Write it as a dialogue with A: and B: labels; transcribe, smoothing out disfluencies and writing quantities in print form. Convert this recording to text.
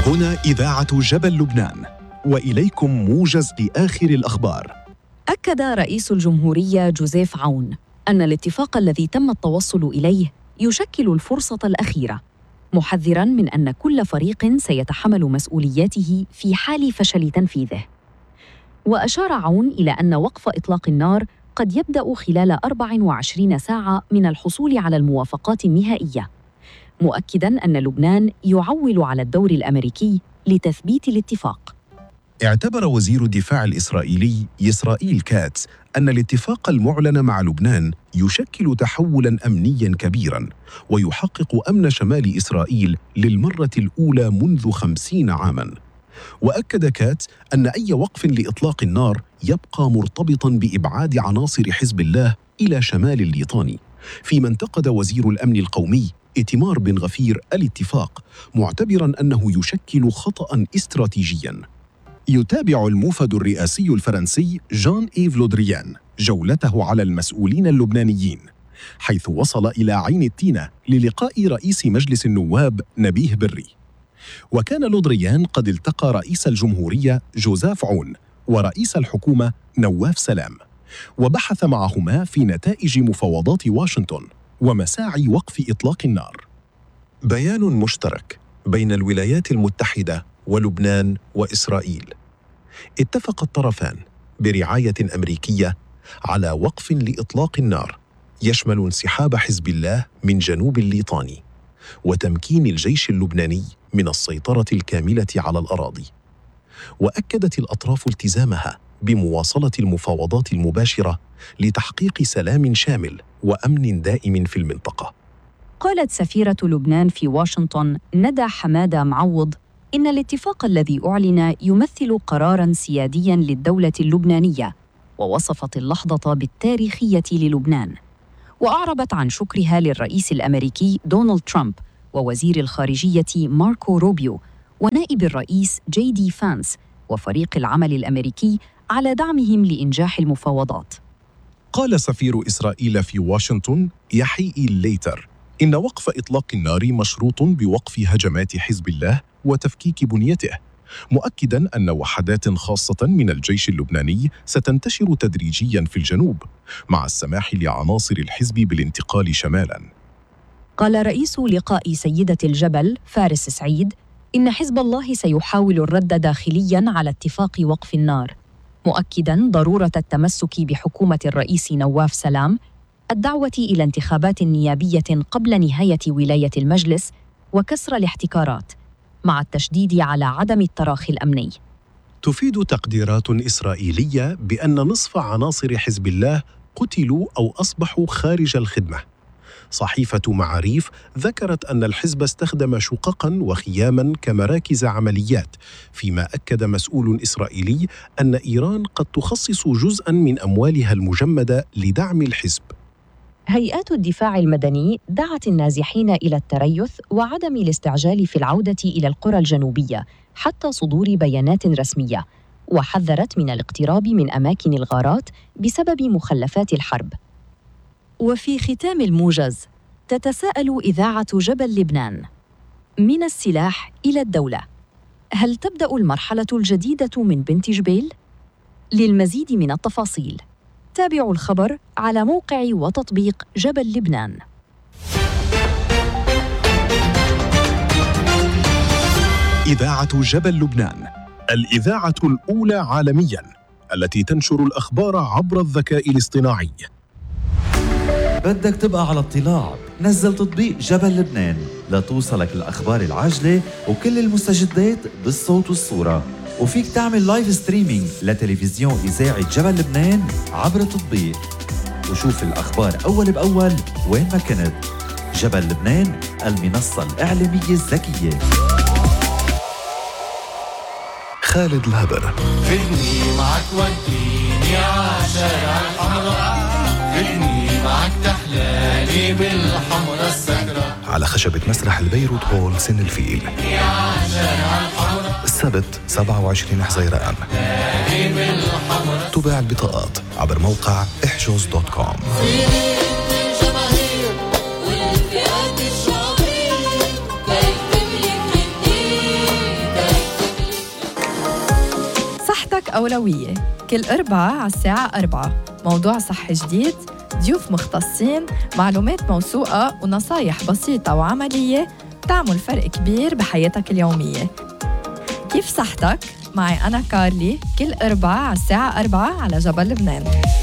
A: هنا إذاعة جبل لبنان، وإليكم موجز لآخر الأخبار.
B: أكد رئيس الجمهورية جوزيف عون أن الاتفاق الذي تم التوصل إليه يشكل الفرصة الأخيرة، محذراً من أن كل فريق سيتحمل مسؤولياته في حال فشل تنفيذه. وأشار عون إلى أن وقف إطلاق النار قد يبدأ خلال 24 ساعة من الحصول على الموافقات النهائية، مؤكداً أن لبنان يعول على الدور الأمريكي لتثبيت الاتفاق.
A: اعتبر وزير الدفاع الإسرائيلي إسرائيل كاتس أن الاتفاق المعلن مع لبنان يشكل تحولاً أمنياً كبيراً ويحقق أمن شمال إسرائيل للمرة الأولى منذ 50 عاماً. وأكد كاتس أن أي وقف لإطلاق النار يبقى مرتبطاً بإبعاد عناصر حزب الله إلى شمال الليطاني، فيما انتقد وزير الأمن القومي إتمار بن غفير الاتفاق، معتبراً أنه يشكل خطأً استراتيجياً. يتابع الموفد الرئاسي الفرنسي جان إيف لودريان جولته على المسؤولين اللبنانيين، حيث وصل إلى عين التينة للقاء رئيس مجلس النواب نبيه بري. وكان لودريان قد التقى رئيس الجمهورية جوزيف عون ورئيس الحكومة نواف سلام، وبحث معهما في نتائج مفاوضات واشنطن ومساعي وقف إطلاق النار. بيان مشترك بين الولايات المتحدة ولبنان وإسرائيل. اتفق الطرفان برعاية أمريكية على وقف لإطلاق النار يشمل انسحاب حزب الله من جنوب الليطاني وتمكين الجيش اللبناني من السيطرة الكاملة على الأراضي. وأكدت الأطراف التزامها بمواصلة المفاوضات المباشرة لتحقيق سلام شامل وأمن دائم في المنطقة.
B: قالت سفيرة لبنان في واشنطن ندى حمادة معوض إن الاتفاق الذي أعلن يمثل قراراً سيادياً للدولة اللبنانية، ووصفت اللحظة بالتاريخية للبنان. وأعربت عن شكرها للرئيس الأمريكي دونالد ترامب ووزير الخارجية ماركو روبيو ونائب الرئيس جي دي فانس وفريق العمل الأمريكي على دعمهم لإنجاح المفاوضات.
A: قال سفير إسرائيل في واشنطن يحيى ليتر إن وقف إطلاق النار مشروط بوقف هجمات حزب الله وتفكيك بنيته، مؤكداً أن وحدات خاصة من الجيش اللبناني ستنتشر تدريجياً في الجنوب، مع السماح لعناصر الحزب بالانتقال شمالاً.
B: قال رئيس لقاء سيدة الجبل فارس سعيد إن حزب الله سيحاول الرد داخلياً على اتفاق وقف النار، مؤكداً ضرورة التمسك بحكومة الرئيس نواف سلام، الدعوة إلى انتخابات نيابية قبل نهاية ولاية المجلس، وكسر الاحتكارات، مع التشديد على عدم التراخي الأمني.
A: تفيد تقديرات إسرائيلية بأن نصف عناصر حزب الله قتلوا أو أصبحوا خارج الخدمة. صحيفة معاريف ذكرت أن الحزب استخدم شققاً وخياماً كمراكز عمليات، فيما أكد مسؤول إسرائيلي أن إيران قد تخصص جزءاً من أموالها المجمدة لدعم الحزب.
B: هيئات الدفاع المدني دعت النازحين إلى التريث وعدم الاستعجال في العودة إلى القرى الجنوبية حتى صدور بيانات رسمية، وحذرت من الاقتراب من أماكن الغارات بسبب مخلفات الحرب. وفي ختام الموجز، تتساءل إذاعة جبل لبنان: من السلاح إلى الدولة، هل تبدأ المرحلة الجديدة من بنت جبيل؟ للمزيد من التفاصيل تابعوا الخبر على موقع وتطبيق جبل لبنان. إذاعة جبل لبنان، الإذاعة الأولى عالمياً التي تنشر الأخبار عبر الذكاء الاصطناعي.
C: بدك تبقى على اطلاع؟ نزل تطبيق جبل لبنان لتوصلك الأخبار العاجلة وكل المستجدات بالصوت والصورة، وفيك تعمل لايف ستريمينج لتلفزيون إذاعة جبل لبنان عبر التطبيق، وشوف الأخبار أول بأول وين ما كنت. جبل لبنان، المنصة الإعلامية الذكية.
A: خالد الهبر:
D: خدني معك وديني عالشارع الحمراء، خدني معك تحلالي بالحمراء السكرة،
A: على خشبة مسرح البيروت هول سن الفيل، السبت 27 حزيران. تباع البطاقات عبر موقع احجز.com.
E: أولوية، كل أربعة على الساعة 4 موضوع صحي جديد، ضيوف مختصين، معلومات موثوقة ونصايح بسيطة وعملية تعمل فرق كبير بحياتك اليومية. كيف صحتك؟ معي أنا كارلي كل أربعة على الساعة 4 على جبل لبنان.